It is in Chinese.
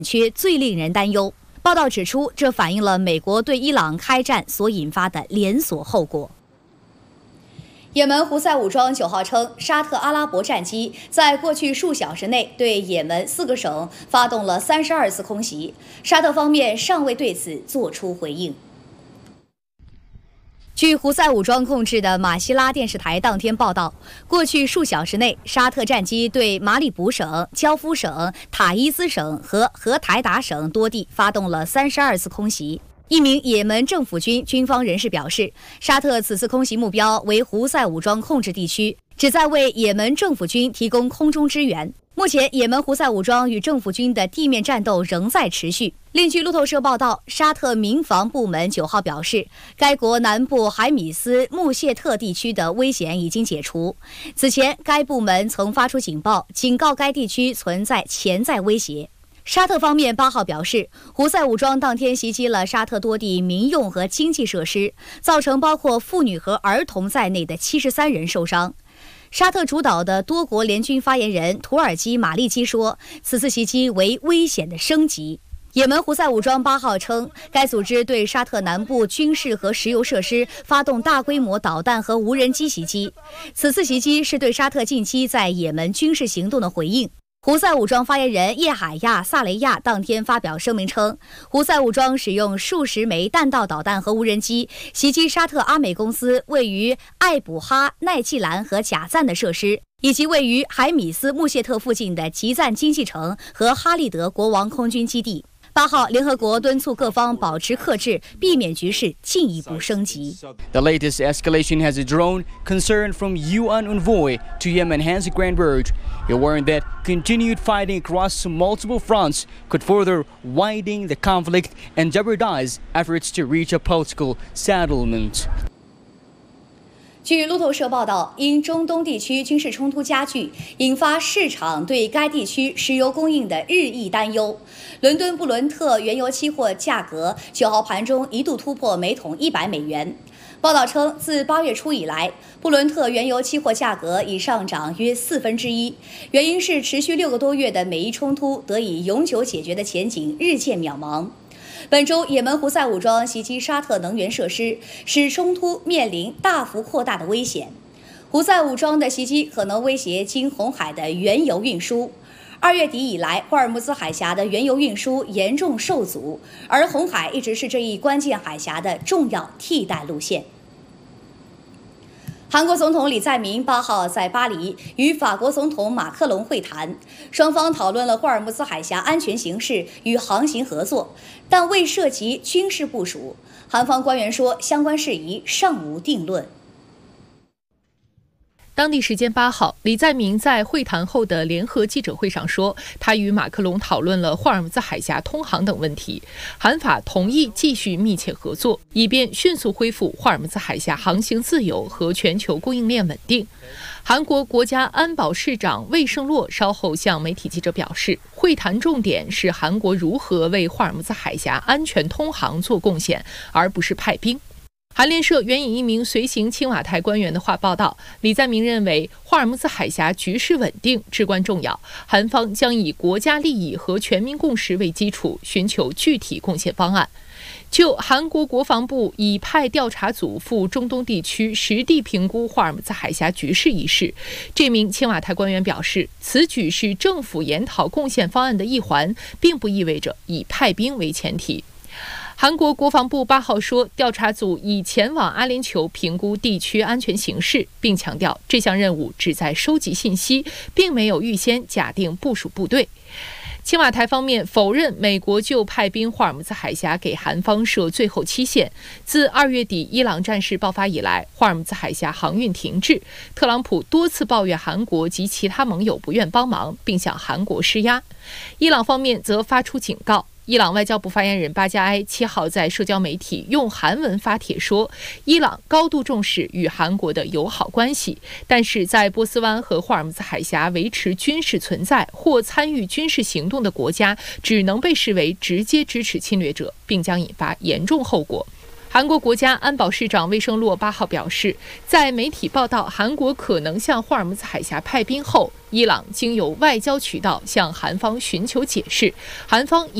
却最令人担忧。报道指出，这反映了美国对伊朗开战所引发的连锁后果。也门胡塞武装9号称，沙特阿拉伯战机在过去数小时内对也门4个省发动了32次空袭，沙特方面尚未对此作出回应。据胡塞武装控制的马希拉电视台当天报道，过去数小时内，沙特战机对马里卜省、焦夫省、塔伊兹省和荷台达省多地发动了32次空袭。一名也门政府军军方人士表示，沙特此次空袭目标为胡塞武装控制地区，旨在为也门政府军提供空中支援。目前，也门胡塞武装与政府军的地面战斗仍在持续。另据路透社报道，沙特民防部门9号表示，该国南部海米斯穆谢特地区的危险已经解除。此前，该部门曾发出警报，警告该地区存在潜在威胁。沙特方面8号表示，胡塞武装当天袭击了沙特多地民用和经济设施，造成包括妇女和儿童在内的73人受伤。沙特主导的多国联军发言人土耳其马利基说，此次袭击为危险的升级。也门胡塞武装8号称，该组织对沙特南部军事和石油设施发动大规模导弹和无人机袭击。此次袭击是对沙特近期在也门军事行动的回应。胡塞武装发言人叶海亚·萨雷亚当天发表声明称，胡塞武装使用数十枚弹道导弹和无人机袭击沙特阿美公司位于艾卜哈奈季兰和贾赞的设施，以及位于海米斯穆谢特附近的吉赞经济城和哈利德国王空军基地。8号，联合国敦促各方保持克制，避免局势进一步升级。 The latest escalation has drawn concern from UN envoy to Yemen Hans Granberg. He warned that continued fighting across multiple fronts could further widen the conflict and jeopardize efforts to reach a political settlement. 据路透社报道，因中东地区军事冲突加剧，引发市场对该地区石油供应的日益担忧。伦敦布伦特原油期货价格9号盘中一度突破每桶100美元。报道称，自8月初以来，布伦特原油期货价格已上涨约1/4，原因是持续6个多月的美伊冲突得以永久解决的前景日渐渺茫。本周，也门胡塞武装袭击沙特能源设施，使冲突面临大幅扩大的危险。胡塞武装的袭击可能威胁经红海的原油运输。2月底以来，霍尔木兹海峡的原油运输严重受阻，而红海一直是这一关键海峡的重要替代路线。韩国总统李在明8号在巴黎与法国总统马克龙会谈，双方讨论了霍尔木兹海峡安全形势与航行合作，但未涉及军事部署。韩方官员说，相关事宜尚无定论。 当地时间8号，李在明在会谈后的联合记者会上说，他与马克龙讨论了霍尔木兹海峡通航等问题，韩法同意继续密切合作，以便迅速恢复霍尔木兹海峡航行自由和全球供应链稳定。韩国国家安保市长魏胜洛稍后向媒体记者表示，会谈重点是韩国如何为霍尔木兹海峡安全通航做贡献，而不是派兵。韩联社援引一名随行青瓦台官员的话报道，李在明认为霍尔木兹海峡局势稳定至关重要，韩方将以国家利益和全民共识为基础，寻求具体贡献方案。就韩国国防部已派调查组赴中东地区实地评估霍尔木兹海峡局势一事，这名青瓦台官员表示，此举是政府研讨贡献方案的一环，并不意味着以派兵为前提。韩国国防部8号说，调查组已前往阿联酋评估地区安全形势，并强调这项任务旨在收集信息，并没有预先假定部署部队。青瓦台方面否认美国就派兵霍尔木兹海峡给韩方设最后期限。自2月底伊朗战事爆发以来，霍尔木兹海峡航运停滞，特朗普多次抱怨韩国及其他盟友不愿帮忙，并向韩国施压。伊朗方面则发出警告。伊朗外交部发言人巴加埃7号在社交媒体用韩文发帖说，伊朗高度重视与韩国的友好关系，但是在波斯湾和霍尔木兹海峡维持军事存在或参与军事行动的国家只能被视为直接支持侵略者，并将引发严重后果。 韩国国家安保市长魏胜洛8号表示，在媒体报道韩国可能向霍尔木兹海峡派兵后，伊朗经由外交渠道向韩方寻求解释，韩方